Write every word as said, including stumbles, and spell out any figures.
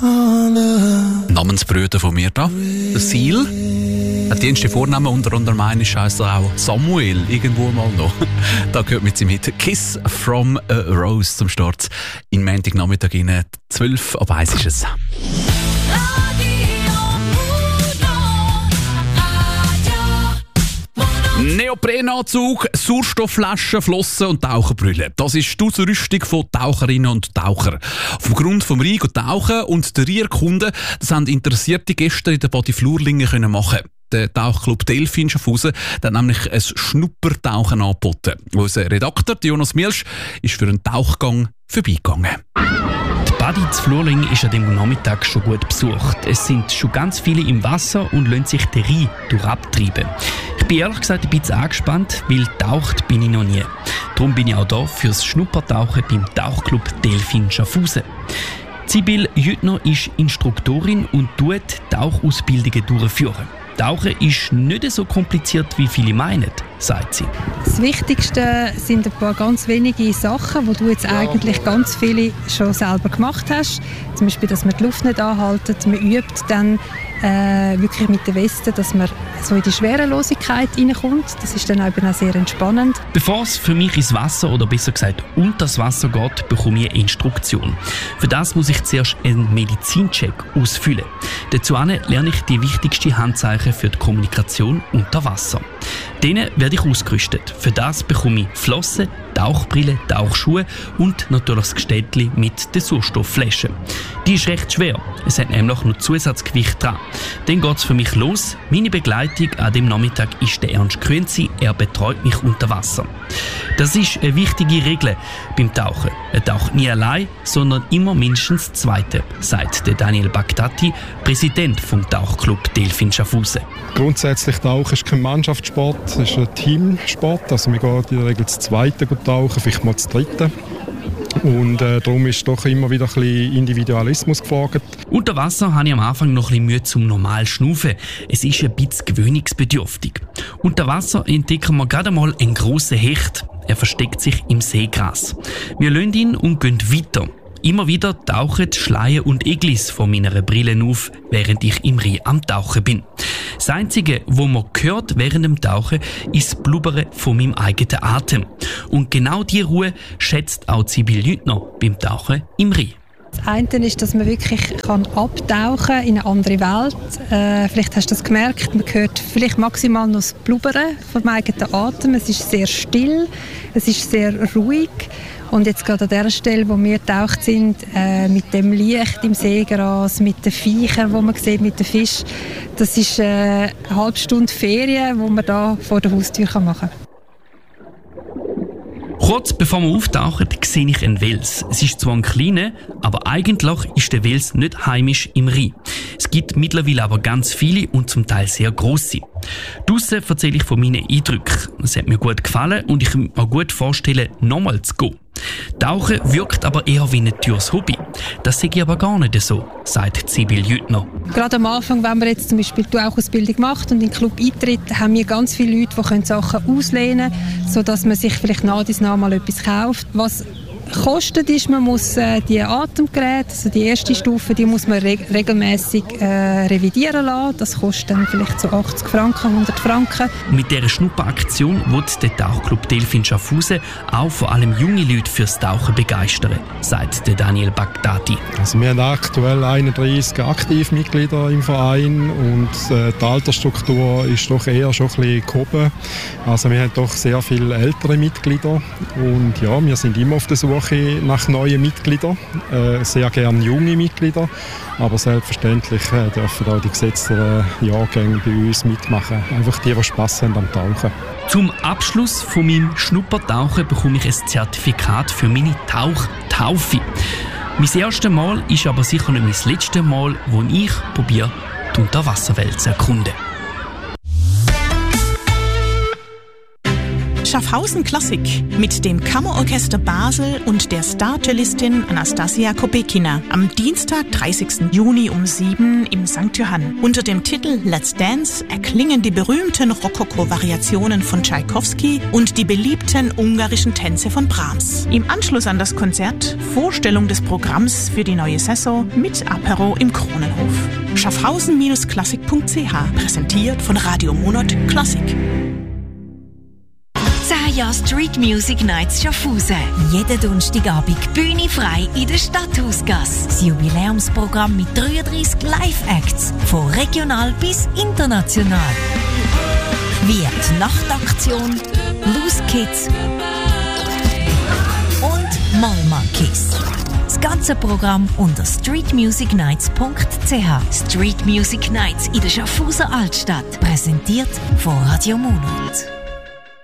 Namensbrüder von mir da. Der Seal. Der dienste Vorname unter anderem ist heisst er auch Samuel, irgendwo mal noch. Da gehört mit seinem Hit Kiss from a Rose zum Start. In Montagnachmittag in zwölf ab eins ist es. Neoprenanzug, Sauerstoffflaschen, Flossen und Taucherbrille. Das ist die Ausrüstung von Taucherinnen und Tauchern. Aufgrund vom Rhein tauchen und der Rierkunden, das haben interessierte Gäste in der Badi Flurlingen können machen. Der Tauchclub Delfin Schaffhausen hat nämlich ein Schnuppertauchen angeboten. Unser Redakteur Jonas Mielsch ist für einen Tauchgang vorbeigegangen. Die Badi zu Flurlingen ist an dem Nachmittag schon gut besucht. Es sind schon ganz viele im Wasser und lassen sich den Rhein durchabtreiben. Ich bin ehrlich gesagt ein bisschen angespannt, weil taucht bin ich noch nie. Darum bin ich auch hier fürs Schnuppertauchen beim Tauchclub Delfin Schaffhausen. Sibylle Jüttner ist Instruktorin und tut Tauchausbildungen durchführen. Tauchen ist nicht so kompliziert, wie viele meinen, sagt sie. Das Wichtigste sind ein paar ganz wenige Sachen, wo du jetzt eigentlich ganz viele schon selber gemacht hast. Zum Beispiel, dass man die Luft nicht anhaltet. Man übt dann äh, wirklich mit der Weste, dass man so in die Schwerelosigkeit reinkommt. Das ist dann eben auch sehr entspannend. Bevor es für mich ins Wasser oder besser gesagt unter das Wasser geht, bekomme ich eine Instruktion. Für das muss ich zuerst einen Medizincheck ausfüllen. Dazu lerne ich die wichtigsten Handzeichen für die Kommunikation unter Wasser. Denen werde ich ausgerüstet. Für das bekomme ich Flossen, Tauchbrille, Tauchschuhe und natürlich das Geständchen mit der Sauerstoffflasche. Die ist recht schwer. Es hat nämlich noch Zusatzgewicht dran. Dann geht es für mich los. Meine Begleitung an dem Nachmittag ist der Ernst Grünzi. Er betreut mich unter Wasser. Das ist eine wichtige Regel beim Tauchen. Er taucht nie allein, sondern immer mindestens Zweite, sagt der Daniel Bagdati, Präsident vom Tauchclub Delfin Schaffhausen. Grundsätzlich Tauchen ist kein Mannschaftssport, es ist ein Teamsport. Also wir gehen in der Regel zu Zweiten tauchen, vielleicht mal zu Dritten. Und äh, darum ist doch immer wieder ein bisschen Individualismus gefragt. Unter Wasser habe ich am Anfang noch ein bisschen Mühe zum normal Schnaufen. Es ist ein bisschen gewöhnungsbedürftig. Unter Wasser entdecken wir gerade mal einen grossen Hecht. Er versteckt sich im Seegras. Wir lassen ihn und gehen weiter. Immer wieder tauchen Schleien und Eglis von meiner Brille auf, während ich im Rhein am Tauchen bin. Das Einzige, was man hört während dem Tauchen, ist das Blubbern von meinem eigenen Atem. Und genau diese Ruhe schätzt auch Sibylle Jüttner beim Tauchen im Rhein. Das eine ist, dass man wirklich kann abtauchen in eine andere Welt. Äh, vielleicht hast du das gemerkt, man hört vielleicht maximal noch das Blubbern vom eigenen Atem. Es ist sehr still, es ist sehr ruhig. Und jetzt gerade an der Stelle, wo wir getaucht sind, äh, mit dem Licht im Seegras, mit den Viechern, die man sieht, mit den Fischen, das ist äh, eine halbe Stunde Ferien, die man da vor der Haustür machen kann. Kurz bevor wir auftauchen, sehe ich einen Wels. Es ist zwar ein kleiner, aber eigentlich ist der Wels nicht heimisch im Rhein. Es gibt mittlerweile aber ganz viele und zum Teil sehr grosse. Draussen erzähle ich von meinen Eindrücken. Es hat mir gut gefallen und ich kann mir gut vorstellen, nochmal zu gehen. Tauchen wirkt aber eher wie ein teures Hobby. Das sehe ich aber gar nicht so, sagt Sibylle Jüttner. Gerade am Anfang, wenn man jetzt zum Beispiel die Tauchausbildung macht und in den Club eintritt, haben wir ganz viele Leute, die können Sachen auslehnen können, sodass man sich vielleicht nach und nach mal etwas kauft. Was kostet ist, man muss äh, die Atemgeräte, also die erste Stufe, die muss man reg- regelmäßig äh, revidieren lassen. Das kostet dann vielleicht so achtzig Franken, hundert Franken. Mit dieser Schnupperaktion wird der Tauchclub Delfin Schaffhausen auch vor allem junge Leute fürs Tauchen begeistern, sagt der Daniel Bagdati. Also wir haben aktuell einunddreissig Aktivmitglieder im Verein und äh, die Altersstruktur ist doch eher schon ein bisschen gehoben. Also wir haben doch sehr viele ältere Mitglieder und ja, wir sind immer auf der Suche nach neuen Mitgliedern, äh, sehr gerne junge Mitglieder, aber selbstverständlich äh, dürfen auch die gesetzten Jahrgänge bei uns mitmachen. Einfach die, die Spass haben am Tauchen. Zum Abschluss von meinem Schnuppertauchen bekomme ich ein Zertifikat für meine Tauchtaufe. Mein erstes Mal ist aber sicher nicht mein letztes Mal, wo ich probiere, die Unterwasserwelt zu erkunden. Schaffhausen Klassik mit dem Kammerorchester Basel und der Star-Cellistin Anastasia Kobekina am Dienstag, dreißigsten Juni um sieben im Sankt Johann. Unter dem Titel Let's Dance erklingen die berühmten Rokoko-Variationen von Tschaikowski und die beliebten ungarischen Tänze von Brahms. Im Anschluss an das Konzert Vorstellung des Programms für die neue Saison mit Apero im Kronenhof. Schaffhausen Klassik punkt c h, präsentiert von Radio Monat Klassik. zehn Jahre Street Music Nights Schaffhausen. Jeden Donnerstagabend Bühne frei in der Stadthausgasse. Das Jubiläumsprogramm mit dreiunddreissig Live-Acts, von regional bis international. Wie die Nachtaktion, Loose Kids und Mall Monkeys. Das ganze Programm unter street music nights punkt c h. Street Music Nights in der Schaffhauser Altstadt. Präsentiert von Radio Monat.